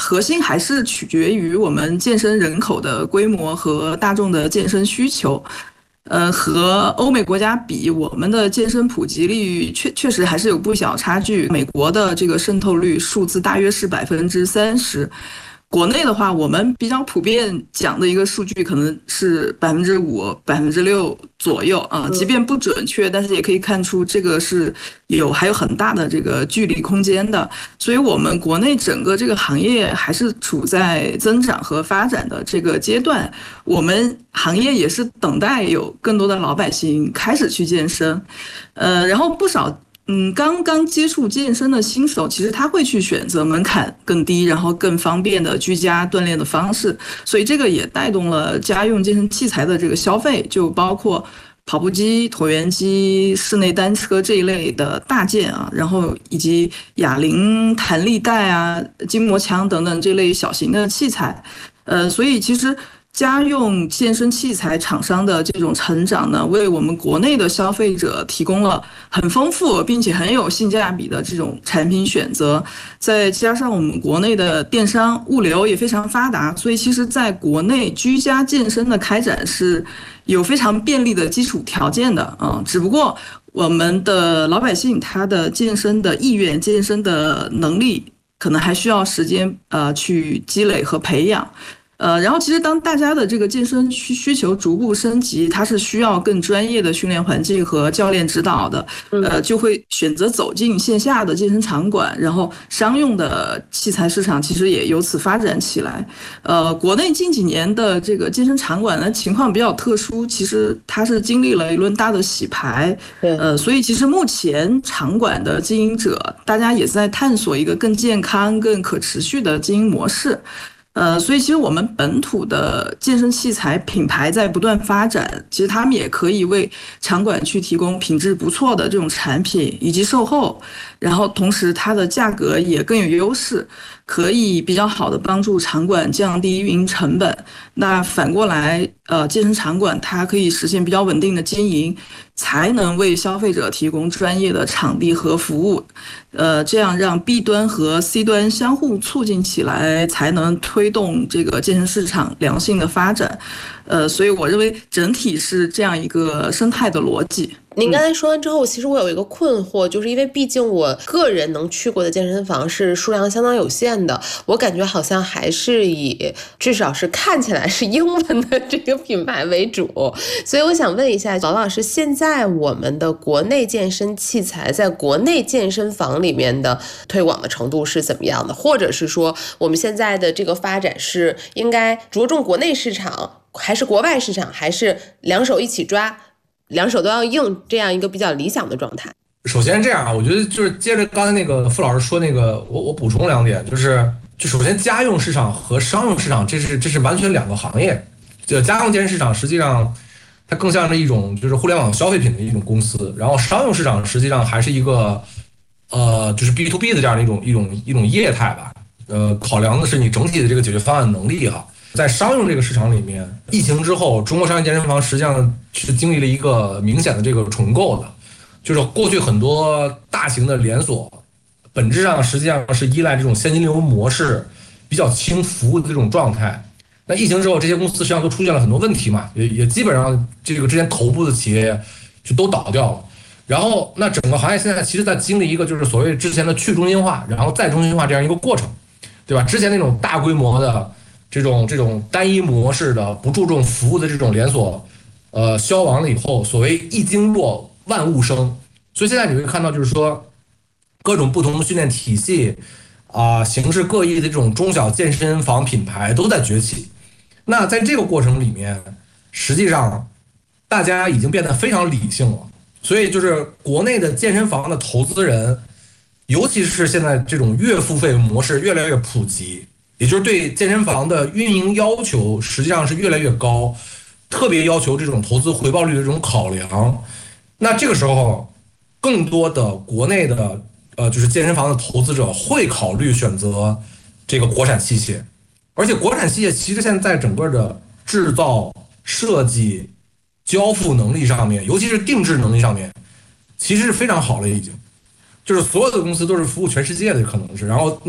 核心还是取决于我们健身人口的规模和大众的健身需求。和欧美国家比，我们的健身普及率确实还是有不小差距。美国的这个渗透率数字大约是30%，国内的话，我们比较普遍讲的一个数据可能是5%、6%左右啊，即便不准确，但是也可以看出这个是还有很大的这个距离空间的。所以，我们国内整个这个行业还是处在增长和发展的这个阶段。我们行业也是等待有更多的老百姓开始去健身，然后不少。刚刚接触健身的新手，其实他会去选择门槛更低，然后更方便的居家锻炼的方式，所以这个也带动了家用健身器材的这个消费，就包括跑步机、椭圆机、室内单车这一类的大件啊，然后以及哑铃、弹力带啊、筋膜枪等等这类小型的器材，所以其实。家用健身器材厂商的这种成长呢，为我们国内的消费者提供了很丰富并且很有性价比的这种产品选择。再加上我们国内的电商物流也非常发达，所以其实在国内居家健身的开展是有非常便利的基础条件的啊。只不过我们的老百姓他的健身的意愿、健身的能力，可能还需要时间去积累和培养。然后其实当大家的这个健身需求逐步升级，它是需要更专业的训练环境和教练指导的，就会选择走进线下的健身场馆，然后商用的器材市场其实也由此发展起来。国内近几年的这个健身场馆的情况比较特殊，其实它是经历了一轮大的洗牌，所以其实目前场馆的经营者，大家也在探索一个更健康、更可持续的经营模式。所以其实我们本土的健身器材品牌在不断发展，其实他们也可以为场馆去提供品质不错的这种产品以及售后，然后同时它的价格也更有优势，可以比较好的帮助场馆降低运营成本。那反过来，健身场馆它可以实现比较稳定的经营，才能为消费者提供专业的场地和服务。这样让 B 端和 C 端相互促进起来，才能推动这个健身市场良性的发展。所以我认为整体是这样一个生态的逻辑。 您刚才说完之后，其实我有一个困惑，就是因为毕竟我个人能去过的健身房是数量相当有限的，我感觉好像还是以至少是看起来是英文的这个品牌为主，所以我想问一下王老师，现在我们的国内健身器材在国内健身房里面的推广的程度是怎么样的，或者是说我们现在的这个发展是应该着重国内市场还是国外市场，还是两手一起抓，两手都要硬，这样一个比较理想的状态？ 首先这样啊，我觉得就是接着刚才那个傅老师说那个，我补充两点，就首先家用市场和商用市场这是完全两个行业。就家用健身市场实际上它更像是一种就是互联网消费品的一种公司，然后商用市场实际上还是一个就是 B to B 的这样的一种业态吧。考量的是你整体的这个解决方案能力哈。在商用这个市场里面，疫情之后，中国商业健身房实际上是经历了一个明显的这个重构的，就是过去很多大型的连锁，本质上实际上是依赖这种现金流模式比较轻服务的这种状态。那疫情之后，这些公司实际上都出现了很多问题嘛，也基本上这个之前头部的企业就都倒掉了。然后，那整个行业现在其实在经历一个就是所谓之前的去中心化，然后再中心化这样一个过程，对吧？之前那种大规模的这种单一模式的不注重服务的这种连锁，消亡了以后，所谓一经落万物生，所以现在你会看到就是说，各种不同的训练体系形式各异的这种中小健身房品牌都在崛起。那在这个过程里面，实际上大家已经变得非常理性了，所以就是国内的健身房的投资人，尤其是现在这种月付费模式越来越普及，也就是对健身房的运营要求实际上是越来越高，特别要求这种投资回报率的这种考量。那这个时候，更多的国内的就是健身房的投资者会考虑选择这个国产器械，而且国产器械其实现在在整个的制造、设计、交付能力上面，尤其是定制能力上面，其实是非常好了已经。就是所有的公司都是服务全世界的可能是，然后那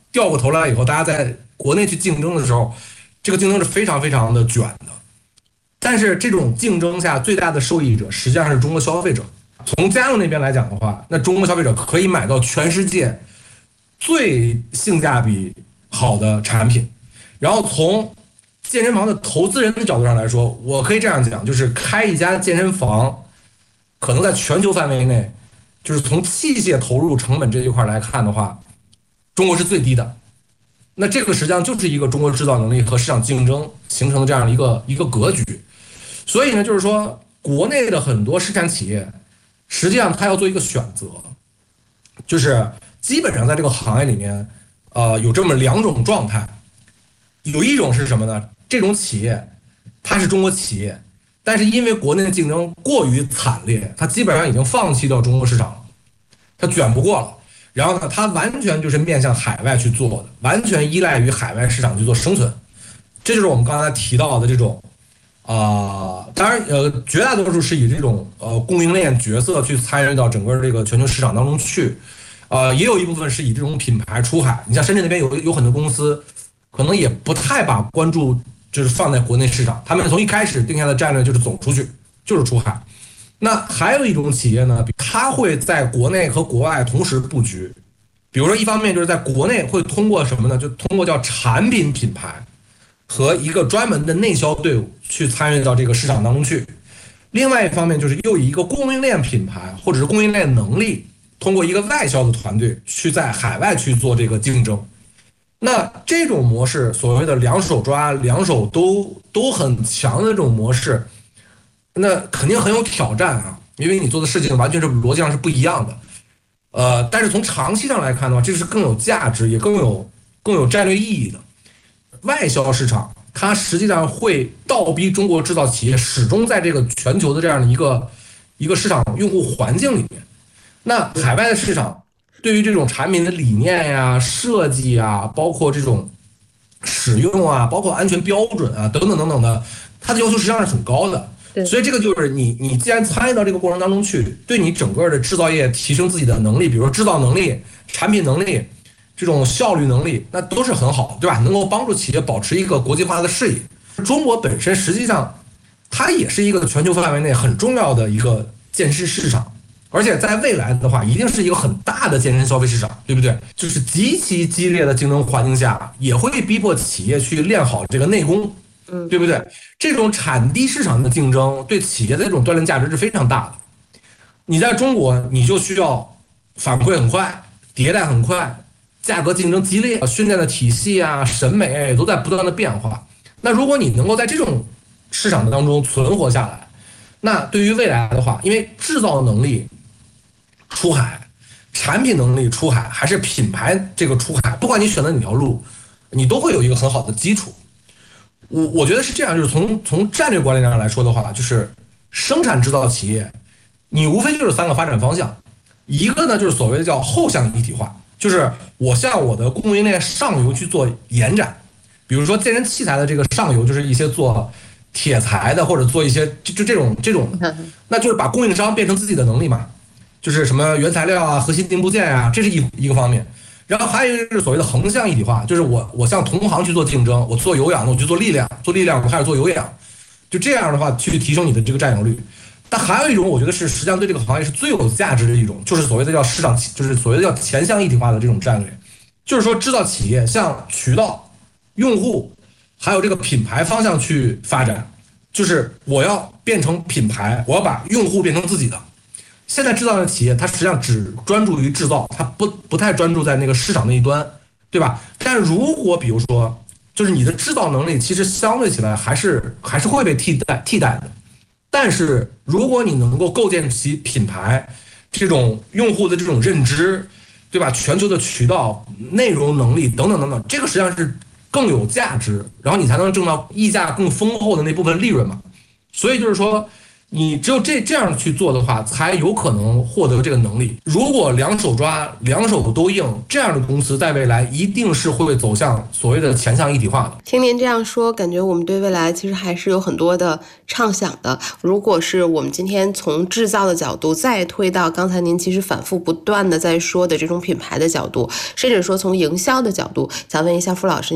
掉过头来以后，大家在国内去竞争的时候，这个竞争是非常非常的卷的。但是这种竞争下最大的受益者实际上是中国消费者。从家用那边来讲的话，那中国消费者可以买到全世界最性价比好的产品。然后从健身房的投资人的角度上来说，我可以这样讲，就是开一家健身房，可能在全球范围内，就是从器械投入成本这一块来看的话，中国是最低的。那这个实际上就是一个中国制造能力和市场竞争形成的这样的一个格局。所以呢，就是说国内的很多生产企业，实际上它要做一个选择，就是基本上在这个行业里面，有这么两种状态。有一种是什么呢？这种企业它是中国企业，但是因为国内的竞争过于惨烈，它基本上已经放弃掉中国市场了，它卷不过了。然后呢，它完全就是面向海外去做的，完全依赖于海外市场去做生存。这就是我们刚才提到的这种当然绝大多数是以这种供应链角色去参与到整个这个全球市场当中去，也有一部分是以这种品牌出海。你像深圳那边有很多公司，可能也不太把关注就是放在国内市场，他们从一开始定下的战略就是走出去，就是出海。那还有一种企业呢，它会在国内和国外同时布局。比如说，一方面就是在国内会通过什么呢？就通过叫产品品牌和一个专门的内销队伍去参与到这个市场当中去。另外一方面就是又以一个供应链品牌或者是供应链能力，通过一个外销的团队去在海外去做这个竞争。那这种模式，所谓的两手抓、两手都很强的这种模式，那肯定很有挑战啊，因为你做的事情完全是逻辑上是不一样的。但是从长期上来看的话，这是更有价值，也更有战略意义的。外销市场它实际上会倒逼中国制造企业始终在这个全球的这样的一个市场用户环境里面。那海外的市场对于这种产品的理念呀、设计啊，包括这种使用啊，包括安全标准啊等等等等的，它的要求实际上是很高的。所以这个就是你既然参与到这个过程当中去，对你整个的制造业提升自己的能力，比如说制造能力、产品能力、这种效率能力，那都是很好，对吧？能够帮助企业保持一个国际化的视野。中国本身实际上它也是一个全球范围内很重要的一个健身市场，而且在未来的话，一定是一个很大的健身消费市场，对不对？就是极其激烈的竞争环境下，也会逼迫企业去练好这个内功。对不对？这种产地市场的竞争对企业的这种锻炼价值是非常大的。你在中国，你就需要反馈很快，迭代很快，价格竞争激烈，训练的体系啊、审美都在不断的变化。那如果你能够在这种市场当中存活下来，那对于未来的话，因为制造能力出海、产品能力出海，还是品牌这个出海，不管你选择哪条路，你都会有一个很好的基础。我觉得是这样，就是从战略管理上来说的话，就是生产制造企业，你无非就是3个发展方向。一个呢就是所谓的叫后向一体化，就是我向我的供应链上游去做延展，比如说健身器材的这个上游就是一些做铁材的，或者做一些就这种，那就是把供应商变成自己的能力嘛，就是什么原材料啊、核心零部件啊，这是一个方面。然后还有一个是所谓的横向一体化，就是我向同行去做竞争，我做有氧，我去做力量，我开始做有氧，就这样的话去提升你的这个占有率。但还有一种，我觉得是实际上对这个行业是最有价值的一种，就是所谓的叫市场，就是所谓的叫前向一体化的这种战略，就是说制造企业向渠道、用户还有这个品牌方向去发展，就是我要变成品牌，我要把用户变成自己的。现在制造的企业，它实际上只专注于制造，它不太专注在那个市场那一端，对吧？但如果比如说，就是你的制造能力其实相对起来还是会被替代的，但是如果你能够构建起品牌，这种用户的这种认知，对吧？全球的渠道、内容能力等等等等，这个实际上是更有价值，然后你才能挣到溢价更丰厚的那部分利润嘛。所以就是说， 你只有这样去做的话，才有可能获得这个能力。如果两手抓，两手都硬，这样的公司在未来一定是会走向所谓的钱项一体化的。 听您这样说，感觉我们对未来其实还是有很多的畅想的。如果是我们今天从制造的角度再推到刚才您其实反复不断的在说的这种品牌的角度，甚至说从营销的角度，想问一下傅老师，